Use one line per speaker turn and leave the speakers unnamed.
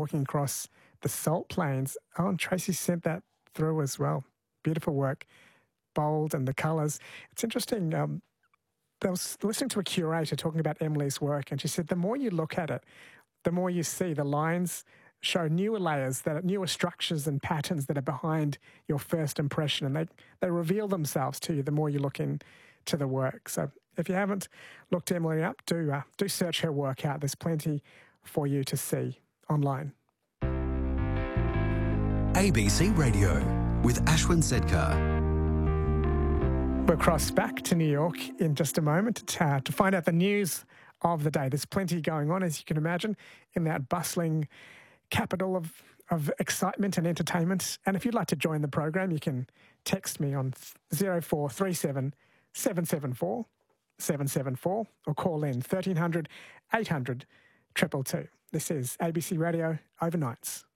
walking across the salt plains. Oh, and Tracy sent that through as well. Beautiful work, bold, and the colours. It's interesting. I was listening to a curator talking about Emily's work, and she said the more you look at it, the more you see the lines show newer layers, newer structures and patterns that are behind your first impression, and they reveal themselves to you the more you look into the work. So if you haven't looked Emily up, do search her work out. There's plenty for you to see online.
ABC Radio with Ashwin Sedkar.
We'll cross back to New York in just a moment to find out the news of the day. There's plenty going on, as you can imagine, in that bustling capital of excitement and entertainment. And if you'd like to join the program, you can text me on 0437 774 774 or call in 1300 800 222. This is ABC Radio Overnights.